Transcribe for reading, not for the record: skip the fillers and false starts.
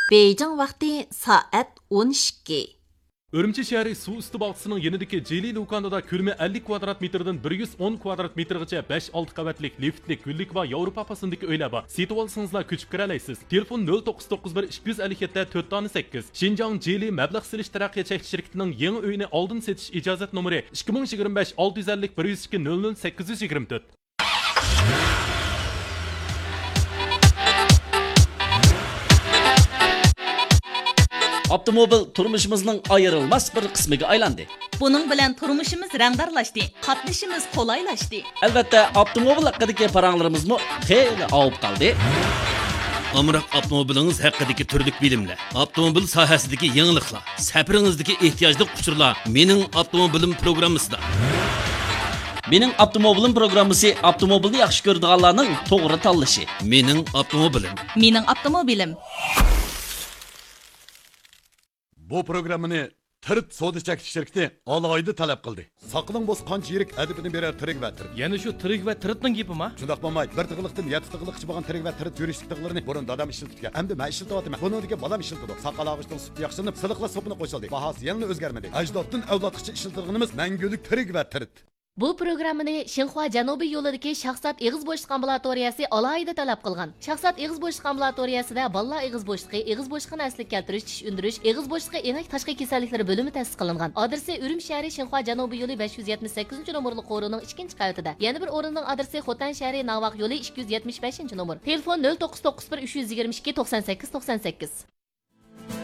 Beijing vaqti soat 12. Үрімчі шәрі су үсті балқысының енідікі Jeli Lukandada kөлемі 50 kvadrat metrdən 110 kvadrat metrgacha 5-6 qavatlik liftlik güllik va Yevropa pasındakı öylər var. Setib alsаңызlar көчіп kirələysiniz. Telefon 0991 257 408. Xinjiang Jeli məbləğ silish tərəqqiyat çəkiliş şirkətinin yeni öyünü aldın setiş icazət nömrə 2025 650 102 00 824. Avtomobil turmuşimizning ayrılmaz bir qismiga aylandi. Bunun bilan turmuşimiz rangdarlashdi, qatnashimiz qolaylashdi. Albatta, avtomobil haqidagi paranglarimizmi xeyli avib qoldi. Amroq avtomobilingiz haqidagi turlik bilimlar, avtomobil sohasidagi yangiliklar, safaringizdagi ehtiyojli quchurlar mening avtomobilim programmasida. Mening avtomobilim programmasi avtomobilni yaxshi ko'radiganlarning to'g'ri tanlashi. Mening avtomobilim. Mening avtomobilim. Bu programını Tırt Soda Çekiş şirketi alayda talep kıldı. Sakılın boz kanç yirik edibini birer tırık ve tırık. Yani şu tırık ve tırıtның gibi mi? Şundak bolmay, bir tıgılıktan yedi tıgılık çıbagan tırık ve tırıt yürüyüşlük tıgılarını burun dadam işiltip hem de ben işiltivadım. Bunun dike balam işiltidu. Sakal ağaçtan sütü yakşınıp sılıkla sopunu koşuldu. Bahası yanına özgermedi. Ecdatın evlatlıkçı işiltirgınımız mengülük tırık ve tırıt. Bu programmani Xinhua Janubiy yo'lidagi Shahzod Eg'iz bo'shliq ambulatoriyasi alohida talab qilgan. Shahzod Eg'iz bo'shliq ambulatoriyasida bolalar eg'iz bo'shliqi, eg'iz bo'shliqini asliga keltirish, tish undirish, eg'iz bo'shliqi enak tashqi kasalliklari bo'limi ta'sis qilingan. Adresi Urum shahri Xinhua Janubiy yo'li 578-nomerli qo'rining 2-qavatida. Yana bir o'rinning adresi Xotan shahri Navaq yo'li 275-nomer. Telefon 0991 322 98 98.